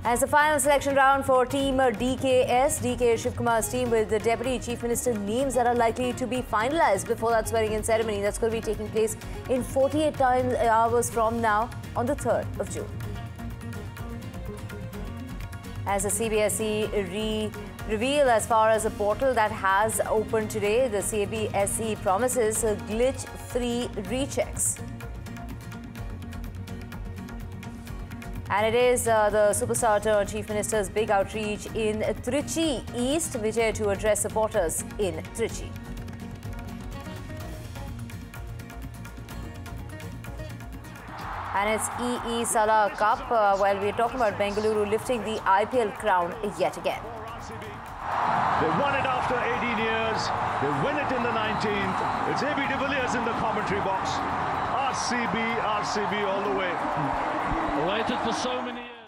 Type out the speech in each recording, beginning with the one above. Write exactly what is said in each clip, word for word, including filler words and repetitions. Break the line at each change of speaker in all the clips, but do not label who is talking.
As the final selection round for Team D K S, D K Shivkumar's team with the Deputy Chief Minister names that are likely to be finalized before that swearing-in ceremony. That's going to be taking place in forty-eight time, hours from now on the third of June. As the C B S E re reveal as far as a portal that has opened today, the C B S E promises glitch-free rechecks. And it is uh, the superstar turned Chief Minister's big outreach in Trichy East, Vijay to address supporters in Trichy. And it's E E Salah Cup. Uh, while we're talking about Bengaluru lifting the I P L crown yet again.
They won it after eighteen years. They win it in the nineteenth. It's A B de Villiers in the commentary box. R C B, R C B all the way. Waited for so many years.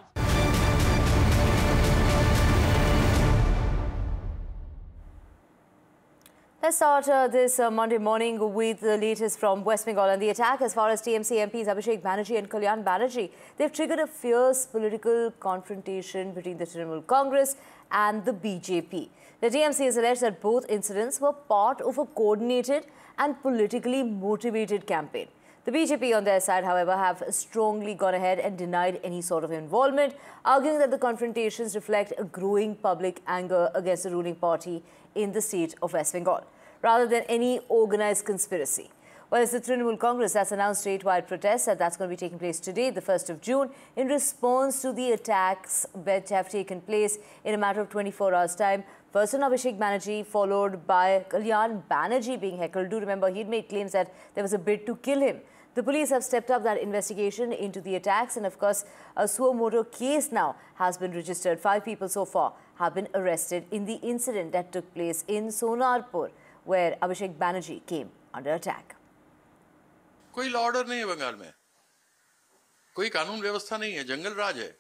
Let's start uh, this uh, Monday morning with the latest from West Bengal and the attack as far as T M C M Ps Abhishek Banerjee and Kalyan Banerjee. They've triggered a fierce political confrontation between the Trinamool Congress and the B J P. The T M C has alleged that both incidents were part of a coordinated and politically motivated campaign. The B J P on their side, however, have strongly gone ahead and denied any sort of involvement, arguing that the confrontations reflect a growing public anger against the ruling party in the state of West Bengal, rather than any organised conspiracy. Well, it's the Trinamool Congress that's announced statewide protests and that's going to be taking place today, the first of June, in response to the attacks that have taken place in a matter of twenty-four hours' time. First on Abhishek Banerjee, followed by Kalyan Banerjee being heckled. Do remember, he'd made claims that there was a bid to kill him. The police have stepped up that investigation into the attacks, and of course, a suo motu case now has been registered. Five people so far have been arrested in the incident that took place in Sonarpur, where Abhishek Banerjee came under attack.
कोई law order नहीं है बंगाल में, कोई कानून व्यवस्था नहीं है, जंगल राज है।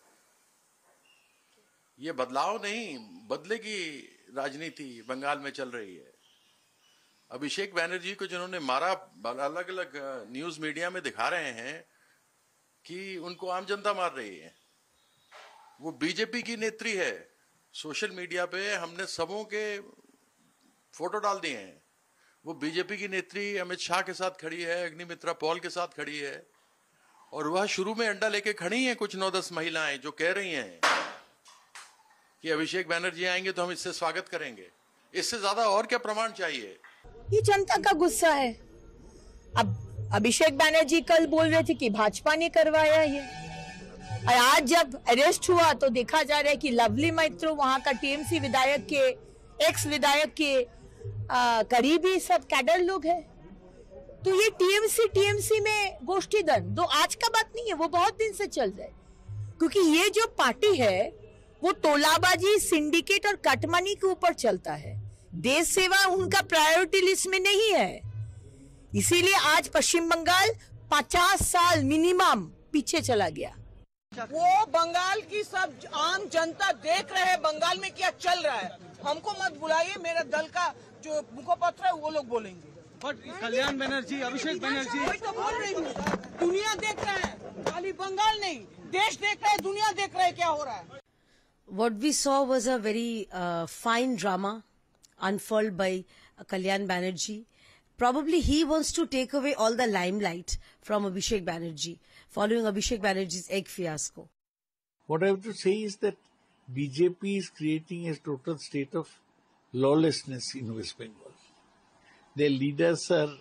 ये बदलाव नहीं, बदले की राजनीति बंगाल में चल रही है। अभिषेक बैनर्जी को जिन्होंने मारा, अलग अलग न्यूज मीडिया में दिखा रहे हैं कि उनको आम जनता मार रही है। वो बीजेपी की नेत्री है। सोशल मीडिया पे हमने सबों के फोटो डाल दिए हैं। वो बीजेपी की नेत्री अमित शाह के साथ खड़ी है, अग्निमित्रा पॉल के साथ खड़ी है, और वह शुरू में अंडा लेके खड़ी हैं कुछ नौ दस महिलाएं जो कह रही हैं कि अभिषेक बैनर्जी आएंगे तो हम इससे स्वागत करेंगे। इससे ज्यादा और क्या प्रमाण चाहिए?
ये जनता का गुस्सा है। अब अभिषेक बैनर्जी कल बोल रहे थे कि भाजपा ने करवाया ये, और आज जब अरेस्ट हुआ तो देखा जा रहा है कि लवली मैत्रो, वहां का टीएमसी विधायक के, एक्स विधायक के करीबी सब कैडर लोग हैं। तो ये टीएमसी टीएमसी में गोष्ठी दन दो आज का बात नहीं है, वो बहुत दिन से चल रहा है। क्योंकि ये जो पार्टी है वो तोलाबाजी, सिंडिकेट और कटमनी के ऊपर चलता है। देश सेवा उनका प्रायोरिटी लिस्ट में नहीं है। इसीलिए आज पश्चिम बंगाल पचास साल मिनिमम पीछे चला गया।
वो बंगाल की सब आम जनता देख रहे हैं बंगाल में क्या चल रहा है। हमको मत बुलाइए, मेरा दल का जो मुखपत्र है वो लोग बोलेंगे।
कल्याण बनर्जी, अभिषेक बनर्जी,
वही तो बोल रही हूँ। दुनिया देख रहा है, खाली बंगाल नहीं, देश देख रहा है, दुनिया देख रहा है क्या हो रहा है।
What we saw was a very uh, fine drama unfurled by uh, Kalyan Banerjee. Probably he wants to take away all the limelight from Abhishek Banerjee, following Abhishek Banerjee's egg fiasco.
What I have to say is that B J P is creating a total state of lawlessness in West Bengal. Their leaders are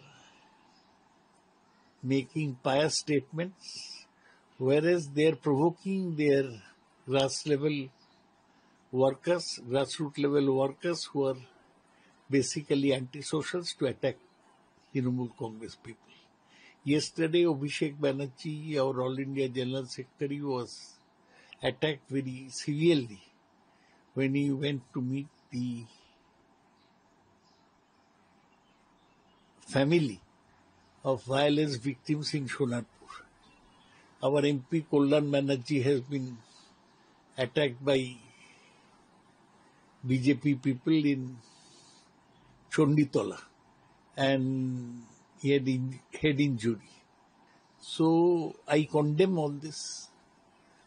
making pious statements, whereas they are provoking their grass level workers, grassroots level workers who are basically anti-socials to attack Trinamool Congress people. Yesterday, Abhishek Banerjee, our All India General Secretary, was attacked very severely when he went to meet the family of violence victims in Sonarpur. Our M P Kalyan Banerjee has been attacked by B J P people in Chonditola, and he had in, head injury. So I condemn all this.